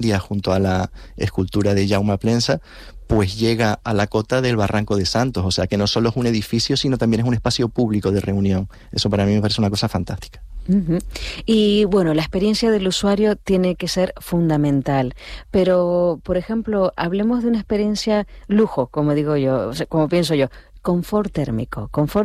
día junto a la escultura de Jaume Plensa, pues llega a la cota del Barranco de Santos, o sea que no solo es un edificio, sino también es un espacio público de reunión. Eso para mí me parece una cosa fantástica. Uh-huh. Y bueno, la experiencia del usuario tiene que ser fundamental, pero por ejemplo, hablemos de una experiencia lujo, como digo yo, o sea, como pienso yo, confort térmico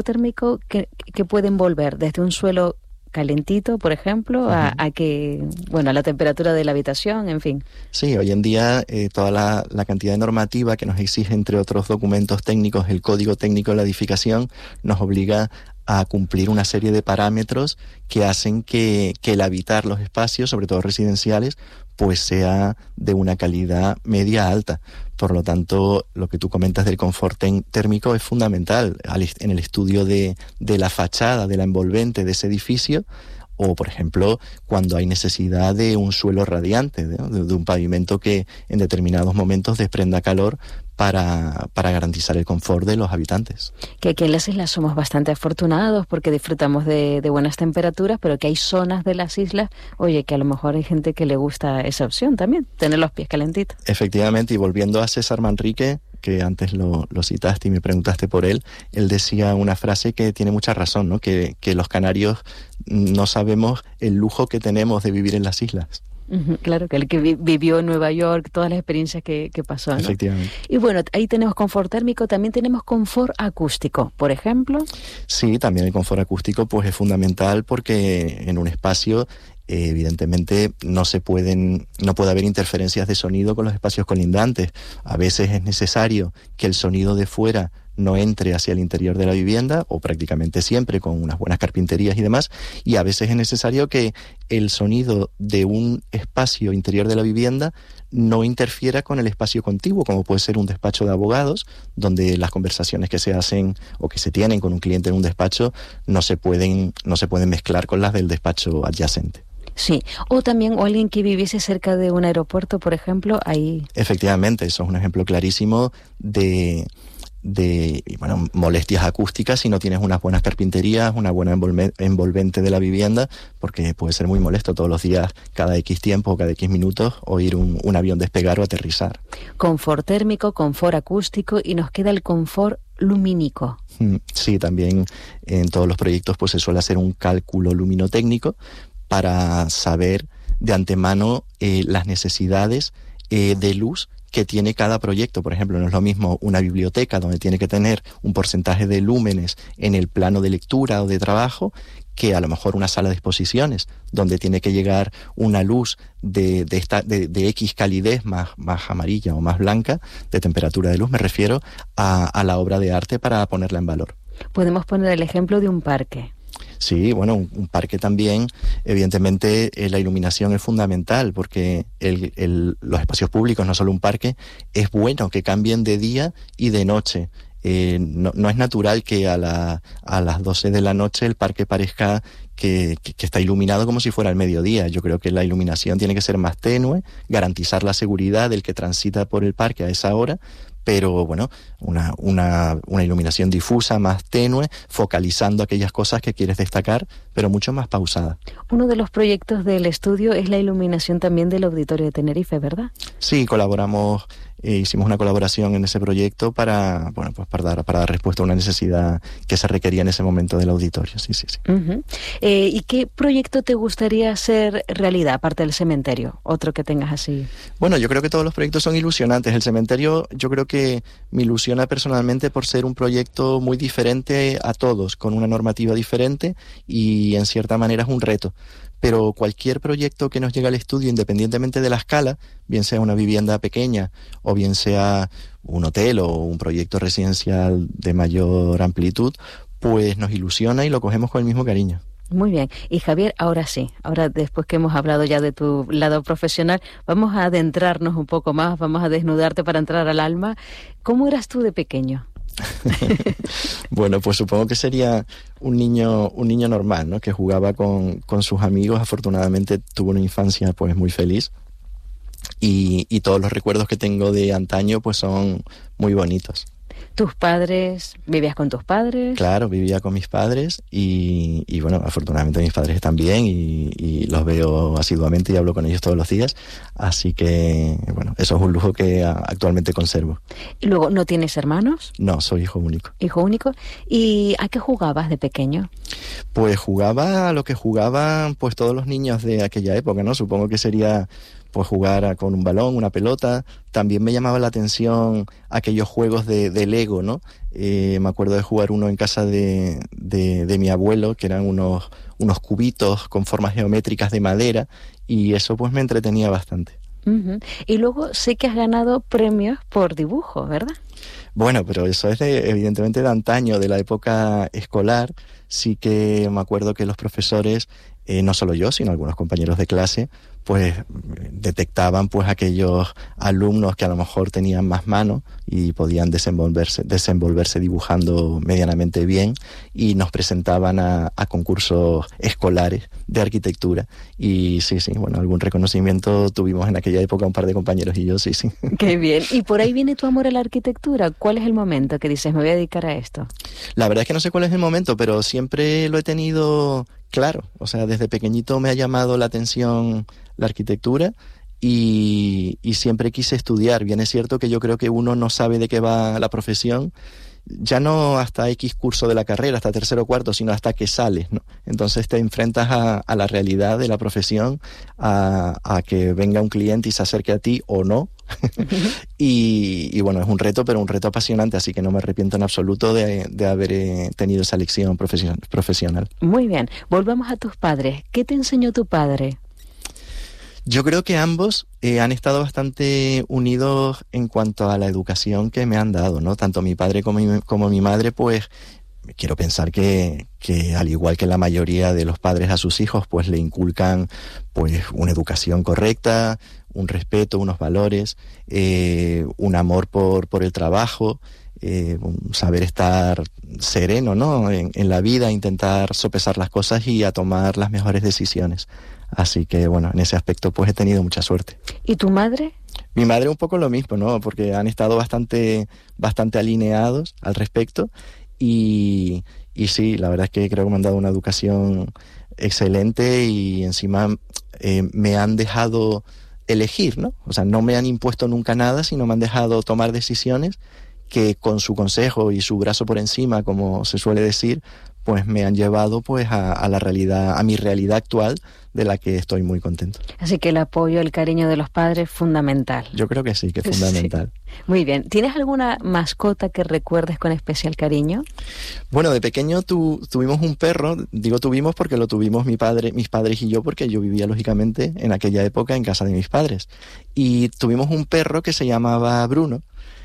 que puede envolver desde un suelo calentito, por ejemplo, a que, bueno, a la temperatura de la habitación, en fin. Sí, hoy en día toda la cantidad de normativa que nos exige, entre otros documentos técnicos, el Código Técnico de la Edificación, nos obliga a cumplir una serie de parámetros que hacen que el habitar los espacios, sobre todo residenciales, pues sea de una calidad media alta. Por lo tanto, lo que tú comentas del confort térmico es fundamental en el estudio de la fachada, de la envolvente de ese edificio, o, por ejemplo, cuando hay necesidad de un suelo radiante, ¿no? de un pavimento que en determinados momentos desprenda calor para garantizar el confort de los habitantes. Que aquí en las islas somos bastante afortunados porque disfrutamos de buenas temperaturas, pero que hay zonas de las islas, oye, que a lo mejor hay gente que le gusta esa opción también, tener los pies calentitos. Efectivamente, y volviendo a César Manrique, que antes lo citaste y me preguntaste por él decía una frase que tiene mucha razón, ¿no? Que los canarios no sabemos el lujo que tenemos de vivir en las islas. Claro, que el que vivió en Nueva York, todas las experiencias que pasó, ¿no? Efectivamente. Y bueno, ahí tenemos confort térmico, también tenemos confort acústico, por ejemplo. Sí, también el confort acústico pues es fundamental porque en un espacio evidentemente no puede haber interferencias de sonido con los espacios colindantes. A veces es necesario que el sonido de fuera no entre hacia el interior de la vivienda, o prácticamente siempre con unas buenas carpinterías y demás, y a veces es necesario que el sonido de un espacio interior de la vivienda no interfiera con el espacio contiguo, como puede ser un despacho de abogados, donde las conversaciones que se hacen o que se tienen con un cliente en un despacho no se pueden mezclar con las del despacho adyacente. Sí, o también alguien que viviese cerca de un aeropuerto, por ejemplo, ahí... Efectivamente, eso es un ejemplo clarísimo de molestias acústicas si no tienes unas buenas carpinterías, una buena envolvente de la vivienda, porque puede ser muy molesto todos los días, cada X tiempo o cada X minutos, oír un avión despegar o aterrizar. Confort térmico, confort acústico, y nos queda el confort lumínico. Sí, también en todos los proyectos pues se suele hacer un cálculo luminotécnico para saber de antemano las necesidades de luz que tiene cada proyecto. Por ejemplo, no es lo mismo una biblioteca donde tiene que tener un porcentaje de lúmenes en el plano de lectura o de trabajo, que a lo mejor una sala de exposiciones donde tiene que llegar una luz de X calidez más amarilla o más blanca, de temperatura de luz, me refiero a la obra de arte para ponerla en valor. Podemos poner el ejemplo de un parque. Sí, bueno, un parque también, evidentemente la iluminación es fundamental porque los espacios públicos, no solo un parque, es bueno que cambien de día y de noche. No es natural que a las 12 de la noche el parque parezca que está iluminado como si fuera el mediodía. Yo creo que la iluminación tiene que ser más tenue, garantizar la seguridad del que transita por el parque a esa hora, pero bueno, una iluminación difusa, más tenue, focalizando aquellas cosas que quieres destacar, pero mucho más pausada. Uno de los proyectos del estudio es la iluminación también del Auditorio de Tenerife, ¿verdad? Sí, hicimos una colaboración en ese proyecto para dar respuesta a una necesidad que se requería en ese momento del auditorio. Sí. Uh-huh. ¿Y qué proyecto te gustaría hacer realidad, aparte del cementerio? Otro que tengas así. Bueno, yo creo que todos los proyectos son ilusionantes. El cementerio, yo creo que me ilusiona personalmente por ser un proyecto muy diferente a todos, con una normativa diferente y en cierta manera es un reto. Pero cualquier proyecto que nos llegue al estudio, independientemente de la escala, bien sea una vivienda pequeña o bien sea un hotel o un proyecto residencial de mayor amplitud, pues nos ilusiona y lo cogemos con el mismo cariño. Muy bien. Y Javier, ahora después que hemos hablado ya de tu lado profesional, vamos a adentrarnos un poco más, vamos a desnudarte para entrar al alma. ¿Cómo eras tú de pequeño? Bueno, pues supongo que sería un niño normal, ¿no? Que jugaba con sus amigos. Afortunadamente tuvo una infancia pues muy feliz y todos los recuerdos que tengo de antaño pues son muy bonitos. ¿Tus padres, vivías con tus padres? Claro, vivía con mis padres y bueno, afortunadamente mis padres están bien y los veo asiduamente y hablo con ellos todos los días, así que bueno, eso es un lujo que actualmente conservo. Y luego, ¿no tienes hermanos? No, soy hijo único. Hijo único. ¿Y a qué jugabas de pequeño? Pues jugaba a lo que jugaban pues todos los niños de aquella época, ¿no? Supongo que sería pues jugar con un balón, una pelota. También me llamaba la atención aquellos juegos de Lego, ¿no? Me acuerdo de jugar uno en casa de mi abuelo, que eran unos cubitos con formas geométricas de madera, y eso pues me entretenía bastante. Uh-huh. Y luego sé que has ganado premios por dibujo, ¿verdad? Bueno, pero eso es evidentemente de antaño, de la época escolar. Sí que me acuerdo que los profesores, no solo yo, sino algunos compañeros de clase, pues detectaban pues aquellos alumnos que a lo mejor tenían más mano y podían desenvolverse dibujando medianamente bien, y nos presentaban a concursos escolares de arquitectura. Y sí, bueno, algún reconocimiento tuvimos en aquella época un par de compañeros y yo, sí. Qué bien. Y por ahí viene tu amor a la arquitectura. ¿Cuál es el momento que dices, me voy a dedicar a esto? La verdad es que no sé cuál es el momento, pero siempre lo he tenido claro. O sea, desde pequeñito me ha llamado la atención la arquitectura y siempre quise estudiar. Bien es cierto que yo creo que uno no sabe de qué va la profesión, ya no hasta X curso de la carrera, hasta tercero o cuarto, sino hasta que sales, ¿no? Entonces te enfrentas a la realidad de la profesión, a que venga un cliente y se acerque a ti o no. y bueno, es un reto, pero un reto apasionante, así que no me arrepiento en absoluto de haber tenido esa lección profesional. Muy bien, volvamos a tus padres. ¿Qué te enseñó tu padre? Yo creo que ambos han estado bastante unidos en cuanto a la educación que me han dado, ¿no? Tanto mi padre como mi madre, pues quiero pensar que al igual que la mayoría de los padres a sus hijos, pues le inculcan pues una educación correcta, un respeto, unos valores, un amor por el trabajo, un saber estar sereno, ¿no? En la vida, intentar sopesar las cosas y a tomar las mejores decisiones. Así que, bueno, en ese aspecto pues he tenido mucha suerte. ¿Y tu madre? Mi madre un poco lo mismo, ¿no? Porque han estado bastante alineados al respecto y sí, la verdad es que creo que me han dado una educación excelente y encima me han dejado elegir, ¿no? O sea, no me han impuesto nunca nada, sino me han dejado tomar decisiones que con su consejo y su brazo por encima, como se suele decir, pues me han llevado pues a la realidad, a mi realidad actual, de la que estoy muy contento. Así que el apoyo, el cariño de los padres, fundamental. Yo creo que sí, que es fundamental. Sí. Muy bien. ¿Tienes alguna mascota que recuerdes con especial cariño? Bueno, de pequeño tuvimos un perro, digo tuvimos porque lo tuvimos mis padres y yo, porque yo vivía lógicamente en aquella época en casa de mis padres. Y tuvimos un perro que se llamaba Bruno.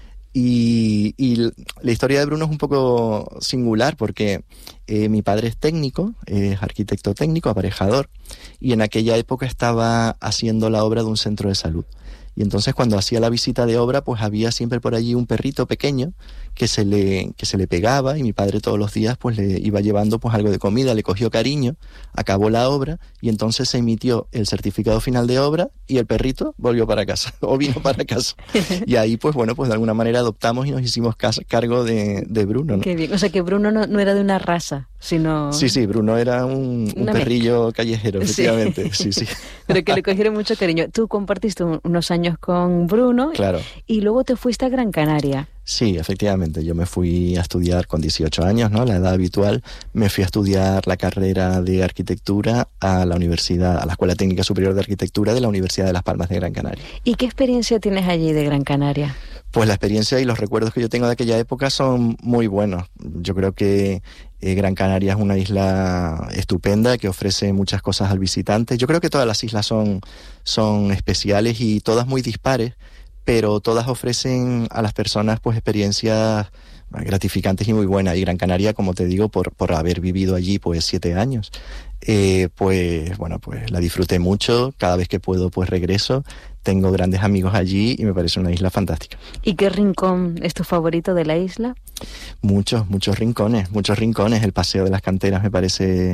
Y la historia de Bruno es un poco singular porque mi padre es técnico, es arquitecto técnico, aparejador, y en aquella época estaba haciendo la obra de un centro de salud. Y entonces cuando hacía la visita de obra, pues había siempre por allí un perrito pequeño que se le pegaba, y mi padre todos los días pues le iba llevando pues algo de comida, le cogió cariño, acabó la obra y entonces se emitió el certificado final de obra y el perrito volvió para casa, o vino para casa. Y ahí pues bueno, pues de alguna manera adoptamos y nos hicimos cargo de Bruno, ¿no? Qué bien, o sea que Bruno no era de una raza, sino... Sí, Bruno era un perrillo mezcla. Callejero, efectivamente, sí. Pero que le cogieron mucho cariño. Tú compartiste unos años con Bruno, claro, y luego te fuiste a Gran Canaria. Sí, efectivamente, yo me fui a estudiar con 18 años, ¿no? La edad habitual. Me fui a estudiar la carrera de arquitectura a la Escuela Técnica Superior de Arquitectura de la Universidad de Las Palmas de Gran Canaria. ¿Y qué experiencia tienes allí de Gran Canaria? Pues la experiencia y los recuerdos que yo tengo de aquella época son muy buenos. Yo creo que Gran Canaria es una isla estupenda que ofrece muchas cosas al visitante. Yo creo que todas las islas son especiales y todas muy dispares, pero todas ofrecen a las personas pues experiencias gratificantes y muy buenas. Y Gran Canaria, como te digo, por haber vivido allí pues 7 años, pues la disfruté mucho. Cada vez que puedo pues regreso. Tengo grandes amigos allí y me parece una isla fantástica. ¿Y qué rincón es tu favorito de la isla? Muchos rincones. El paseo de las canteras me parece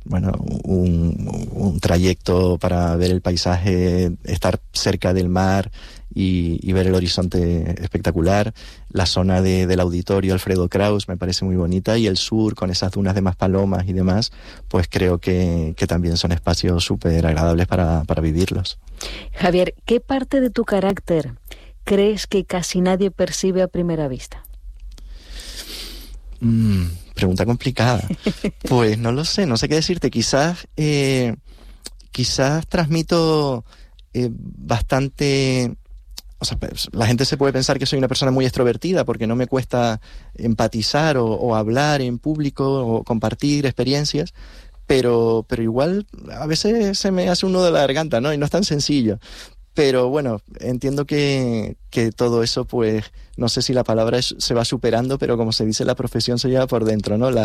bueno, un trayecto para ver el paisaje, estar cerca del mar y ver el horizonte espectacular. La zona del auditorio Alfredo Kraus me parece muy bonita, y el sur con esas dunas de Maspalomas y demás, pues creo que también son espacios súper agradables para vivirlos. Javier, ¿qué parte de tu carácter crees que casi nadie percibe a primera vista? Pregunta complicada. Pues no lo sé, no sé qué decirte. Quizás transmito bastante... O sea, la gente se puede pensar que soy una persona muy extrovertida porque no me cuesta empatizar o hablar en público o compartir experiencias, pero igual a veces se me hace un nudo de la garganta, ¿no? Y no es tan sencillo. Pero bueno, entiendo que todo eso, pues, no sé si la palabra se va superando, pero como se dice, la profesión se lleva por dentro, ¿no?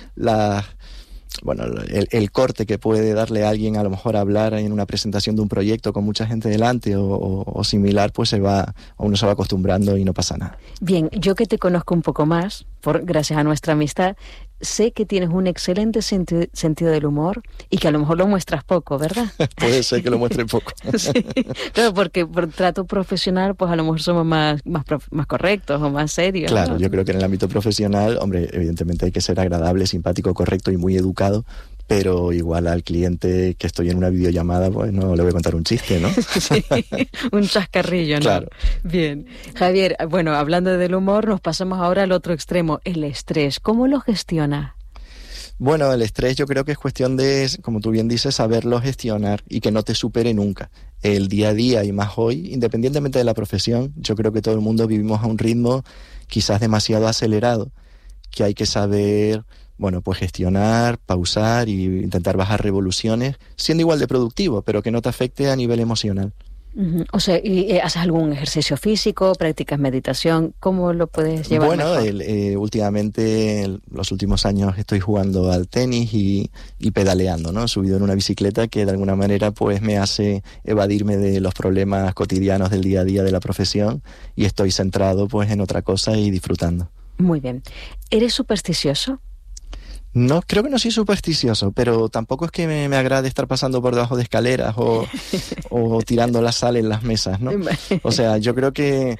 Bueno, el corte que puede darle a alguien a lo mejor hablar en una presentación de un proyecto con mucha gente delante o similar, pues uno se va acostumbrando y no pasa nada. Bien, yo que te conozco un poco más, gracias a nuestra amistad, sé que tienes un excelente sentido del humor y que a lo mejor lo muestras poco, ¿verdad? Puede ser que lo muestre poco. Sí, claro, porque por trato profesional, pues a lo mejor somos más correctos o más serios. Claro, ¿no? Yo creo que en el ámbito profesional, hombre, evidentemente hay que ser agradable, simpático, correcto y muy educado, pero igual al cliente que estoy en una videollamada, pues no le voy a contar un chiste, ¿no? Sí, un chascarrillo, ¿no? Claro. Bien. Javier, bueno, hablando del humor, nos pasamos ahora al otro extremo, el estrés. ¿Cómo lo gestiona? Bueno, el estrés yo creo que es cuestión de, como tú bien dices, saberlo gestionar y que no te supere nunca. El día a día y más hoy, independientemente de la profesión, yo creo que todo el mundo vivimos a un ritmo quizás demasiado acelerado, que hay que saber, bueno, pues gestionar, pausar y intentar bajar revoluciones, siendo igual de productivo, pero que no te afecte a nivel emocional. Uh-huh. O sea, ¿y haces algún ejercicio físico, practicas meditación? ¿Cómo lo puedes llevar Bueno, mejor? últimamente, los últimos años estoy jugando al tenis y pedaleando, ¿no? Subido en una bicicleta que de alguna manera pues me hace evadirme de los problemas cotidianos del día a día de la profesión y estoy centrado pues en otra cosa y disfrutando. Muy bien. ¿Eres supersticioso? No, creo que no soy supersticioso, pero tampoco es que me agrade estar pasando por debajo de escaleras o tirando la sal en las mesas, ¿no? O sea, yo creo que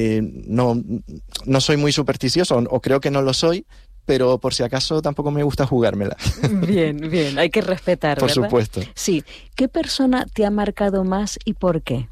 no soy muy supersticioso, o creo que no lo soy, pero por si acaso tampoco me gusta jugármela. Bien, hay que respetar, por ¿verdad? Supuesto. Sí. ¿Qué persona te ha marcado más y por qué?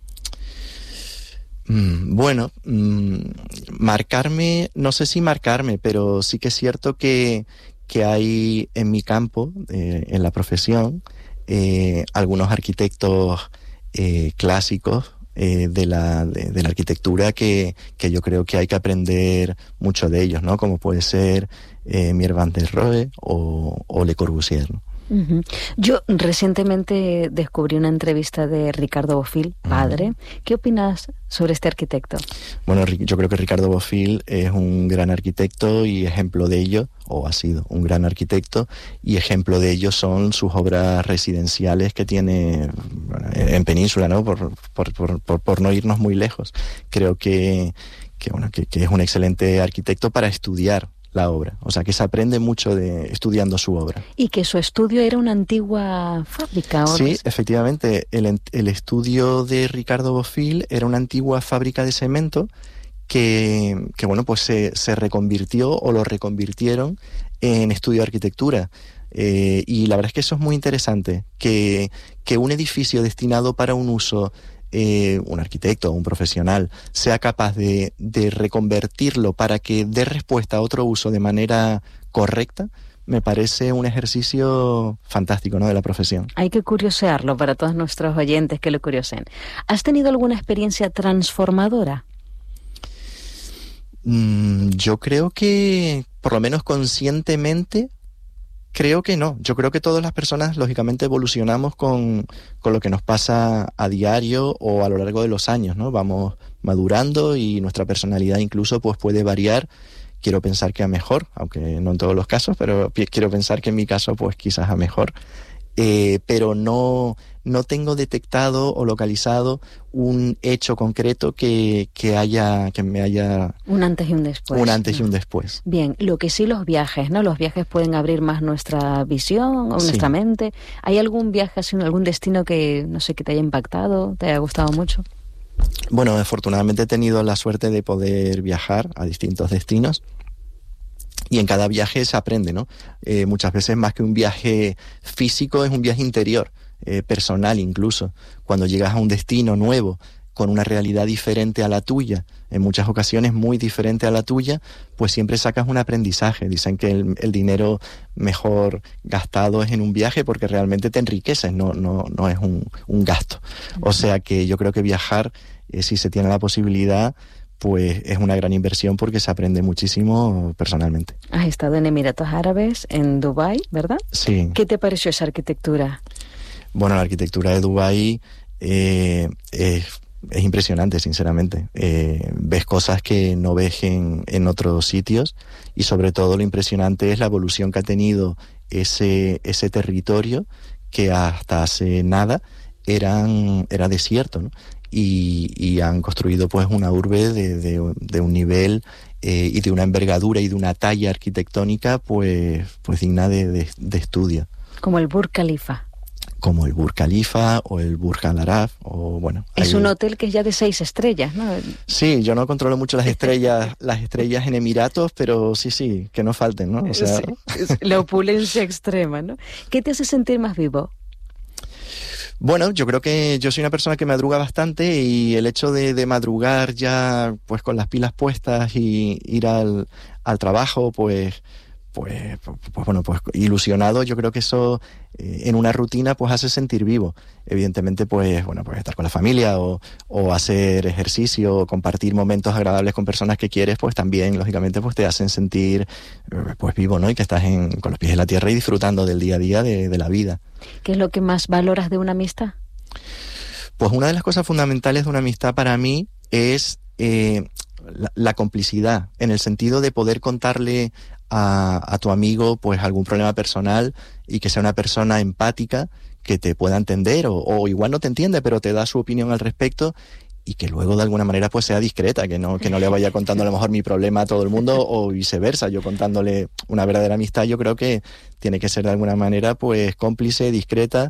Bueno, marcarme, no sé si marcarme, pero sí que es cierto que hay en mi campo, en la profesión, algunos arquitectos clásicos de la arquitectura que yo creo que hay que aprender mucho de ellos, ¿no? Como puede ser Mies van der Rohe o Le Corbusier, ¿no? Uh-huh. Yo recientemente descubrí una entrevista de Ricardo Bofill, padre. Uh-huh. ¿Qué opinas sobre este arquitecto? Bueno, yo creo que Ricardo Bofill es un gran arquitecto y ejemplo de ello, o ha sido un gran arquitecto, y ejemplo de ello son sus obras residenciales que tiene en Península, ¿no? Por no irnos muy lejos. Creo que es un excelente arquitecto para estudiar la obra, o sea que se aprende mucho estudiando su obra. ¿Y que su estudio era una antigua fábrica? Sí, efectivamente, el estudio de Ricardo Bofill era una antigua fábrica de cemento que bueno, pues se reconvirtió o lo reconvirtieron en estudio de arquitectura. Y la verdad es que eso es muy interesante, que un edificio destinado para un uso, un arquitecto o un profesional sea capaz de reconvertirlo para que dé respuesta a otro uso de manera correcta, me parece un ejercicio fantástico, ¿no?, de la profesión. Hay que curiosearlo para todos nuestros oyentes que lo curioseen. ¿Has tenido alguna experiencia transformadora? Yo creo que, por lo menos conscientemente, creo que no. Yo creo que todas las personas, lógicamente, evolucionamos con lo que nos pasa a diario o a lo largo de los años, ¿no? Vamos madurando y nuestra personalidad incluso pues puede variar. Quiero pensar que a mejor, aunque no en todos los casos, pero quiero pensar que en mi caso pues quizás a mejor. pero no tengo detectado o localizado un hecho concreto que me haya... Un antes y un después. Un antes y un después. Bien, lo que sí los viajes, ¿no? Los viajes pueden abrir más nuestra visión o nuestra mente. ¿Hay algún viaje, así, algún destino que, no sé, que te haya impactado, te haya gustado mucho? Bueno, afortunadamente he tenido la suerte de poder viajar a distintos destinos. Y en cada viaje se aprende, ¿no? Muchas veces más que un viaje físico es un viaje interior, personal incluso. Cuando llegas a un destino nuevo, con una realidad diferente a la tuya, en muchas ocasiones muy diferente a la tuya, pues siempre sacas un aprendizaje. Dicen que el dinero mejor gastado es en un viaje porque realmente te enriqueces, no es un gasto. O sea que yo creo que viajar, si se tiene la posibilidad, pues es una gran inversión porque se aprende muchísimo personalmente. Has estado en Emiratos Árabes, en Dubái, ¿verdad? Sí. ¿Qué te pareció esa arquitectura? Bueno, la arquitectura de Dubái es impresionante, sinceramente. Ves cosas que no ves en otros sitios y sobre todo lo impresionante es la evolución que ha tenido ese territorio que hasta hace nada era desierto, ¿no? Y han construido pues una urbe de un nivel y de una envergadura y de una talla arquitectónica pues digna de estudio. Como el Burj Khalifa. Como el Burj Khalifa o el Burj Al Arab, o bueno... Es un hotel que es ya de 6 estrellas, ¿no? Sí, yo no controlo mucho las estrellas en Emiratos, pero sí, que no falten, ¿no? O sea... Sí, la opulencia extrema, ¿no? ¿Qué te hace sentir más vivo? Bueno, yo creo que yo soy una persona que madruga bastante y el hecho de madrugar ya pues con las pilas puestas y ir al trabajo pues ilusionado, yo creo que eso en una rutina pues hace sentir vivo. Evidentemente pues estar con la familia o hacer ejercicio o compartir momentos agradables con personas que quieres pues también lógicamente pues te hacen sentir pues vivo, ¿no? Y que estás con los pies en la tierra y disfrutando del día a día de la vida. ¿Qué es lo que más valoras de una amistad? Pues una de las cosas fundamentales de una amistad para mí es la complicidad, en el sentido de poder contarle a tu amigo pues algún problema personal y que sea una persona empática que te pueda entender o igual no te entiende pero te da su opinión al respecto y que luego de alguna manera pues sea discreta, que no le vaya contando a lo mejor mi problema a todo el mundo o viceversa, yo contándole. Una verdadera amistad yo creo que tiene que ser de alguna manera pues cómplice, discreta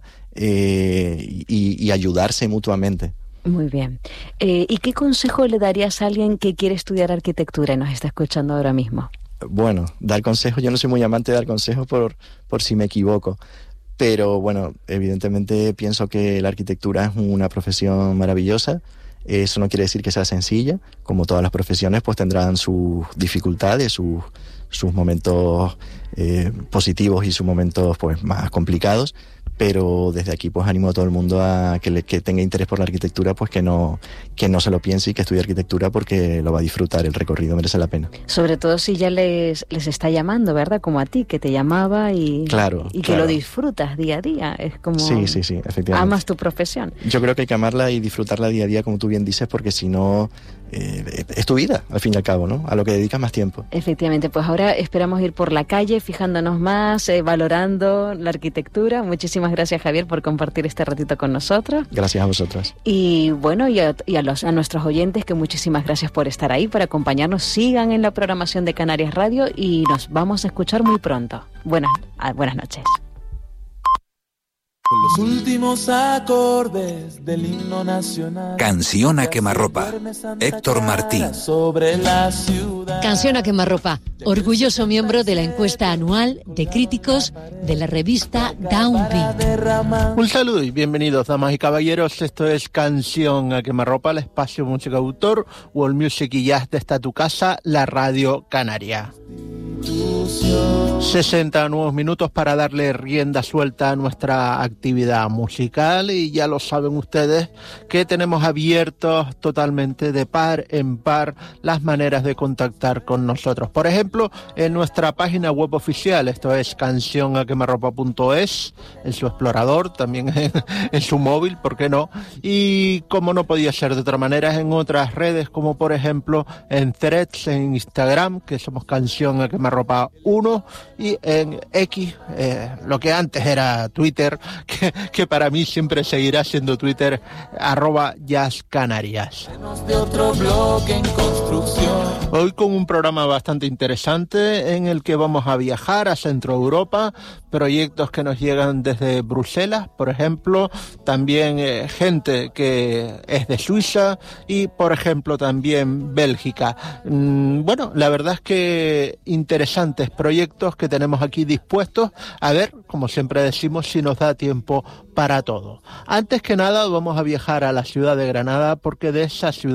y ayudarse mutuamente. Muy bien. ¿Y qué consejo le darías a alguien que quiere estudiar arquitectura y nos está escuchando ahora mismo? Bueno, dar consejos, yo no soy muy amante de dar consejos por si me equivoco, pero bueno, evidentemente pienso que la arquitectura es una profesión maravillosa. Eso no quiere decir que sea sencilla, como todas las profesiones pues tendrán sus dificultades, sus momentos positivos y sus momentos pues más complicados, pero desde aquí pues animo a todo el mundo a que tenga interés por la arquitectura, pues que no se lo piense y que estudie arquitectura porque lo va a disfrutar, el recorrido merece la pena. Sobre todo si ya les está llamando, ¿verdad? Como a ti, que te llamaba y que lo disfrutas día a día. Es como... Sí, efectivamente. Amas tu profesión. Yo creo que hay que amarla y disfrutarla día a día, como tú bien dices, porque si no... es tu vida, al fin y al cabo, ¿no? A lo que dedicas más tiempo. Efectivamente, pues ahora esperamos ir por la calle fijándonos más, valorando la arquitectura. Muchísimas gracias, Javier, por compartir este ratito con nosotros. Gracias a vosotras. Y bueno, y a nuestros oyentes, que muchísimas gracias por estar ahí, por acompañarnos. Sigan en la programación de Canarias Radio y nos vamos a escuchar muy pronto. Buenas noches. Los últimos acordes del himno nacional. Canción a quemarropa. Héctor Martín. Canción a quemarropa. Orgulloso miembro de la encuesta anual de críticos de la revista Downbeat. Un saludo y bienvenidos, damas y caballeros. Esto es Canción a quemarropa, el espacio música autor, world music y jazz de esta tu casa, la Radio Canaria. 60 nuevos minutos para darle rienda suelta a nuestra actividad musical y ya lo saben ustedes que tenemos abiertos totalmente de par en par las maneras de contactar con nosotros. Por ejemplo, en nuestra página web oficial, esto es cancionaquemarropa.es, en su explorador, también en su móvil, ¿por qué no? Y como no podía ser de otra manera, en otras redes como por ejemplo en Threads, en Instagram, que somos Canción a Quemarropa Europa 1 y en X, lo que antes era Twitter, que para mí siempre seguirá siendo Twitter, @jazzcanarias. Hoy con un programa bastante interesante en el que vamos a viajar a Centro Europa, proyectos que nos llegan desde Bruselas, por ejemplo, también gente que es de Suiza y, por ejemplo, también Bélgica. Bueno, la verdad es que interesantes proyectos que tenemos aquí dispuestos a ver, como siempre decimos, si nos da tiempo para todo. Antes que nada, vamos a viajar a la ciudad de Granada, porque de esa ciudad